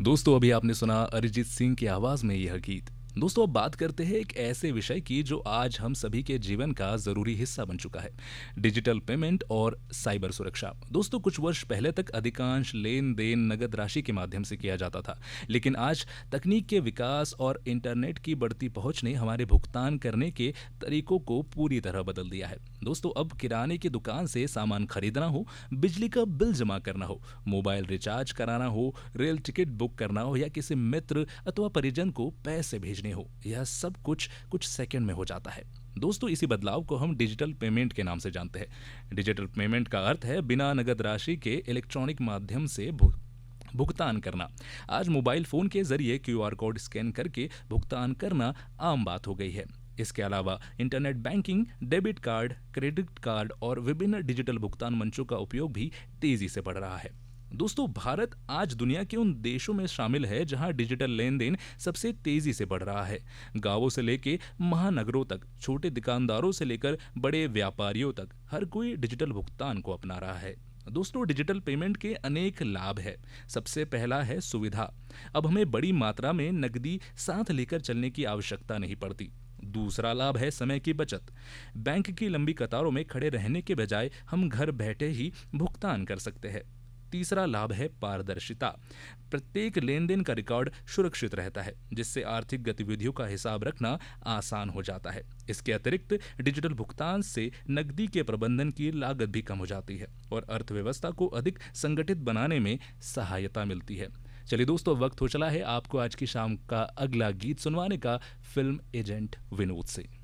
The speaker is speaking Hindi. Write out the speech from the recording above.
दोस्तों अभी आपने सुना अरिजीत सिंह की आवाज़ में यह गीत। दोस्तों अब बात करते हैं एक ऐसे विषय की जो आज हम सभी के जीवन का ज़रूरी हिस्सा बन चुका है। डिजिटल पेमेंट और साइबर सुरक्षा। दोस्तों कुछ वर्ष पहले तक अधिकांश लेन देन नगद राशि के माध्यम से किया जाता था, लेकिन आज तकनीक के विकास और इंटरनेट की बढ़ती पहुंच ने हमारे भुगतान करने के तरीकों को पूरी तरह बदल दिया है। दोस्तों अब किराने की दुकान से सामान खरीदना हो, बिजली का बिल जमा करना हो, मोबाइल रिचार्ज कराना हो, रेल टिकट बुक करना हो या किसी मित्र अथवा परिजन को पैसे भेजने हो, यह सब कुछ कुछ सेकंड में हो जाता है। दोस्तों इसी बदलाव को हम डिजिटल पेमेंट के नाम से जानते हैं। डिजिटल पेमेंट का अर्थ है बिना नगद राशि के इलेक्ट्रॉनिक माध्यम से भुगतान करना। आज मोबाइल फोन के जरिए क्यूआर कोड स्कैन करके भुगतान करना आम बात हो गई है। इसके अलावा internet banking, debit card, credit card और विभिन्न डिजिटल भुगतान मंचों का उपयोग भी तेजी से बढ़ रहा है। दोस्तों भारत आज दुनिया के उन देशों में शामिल है जहां डिजिटल लेन देन सबसे तेजी से बढ़ रहा है। गांवों से लेकर महानगरों तक, छोटे दुकानदारों से लेकर बड़े व्यापारियों तक हर कोई डिजिटल भुगतान को अपना रहा है। दोस्तों डिजिटल पेमेंट के अनेक लाभ है। सबसे पहला है सुविधा। अब हमें बड़ी मात्रा में नकदी साथ लेकर चलने की आवश्यकता नहीं पड़ती। दूसरा लाभ है समय की बचत। बैंक की लंबी कतारों में खड़े रहने के बजाय हम घर बैठे ही भुगतान कर सकते हैं। तीसरा लाभ है पारदर्शिता। प्रत्येक लेन देन का रिकॉर्ड सुरक्षित रहता है, जिससे आर्थिक गतिविधियों का हिसाब रखना आसान हो जाता है। इसके अतिरिक्त डिजिटल भुगतान से नकदी के प्रबंधन की लागत भी कम हो जाती है और अर्थव्यवस्था को अधिक संगठित बनाने में सहायता मिलती है। चलिए दोस्तों वक्त हो चला है आपको आज की शाम का अगला गीत सुनवाने का, फिल्म एजेंट विनोद से।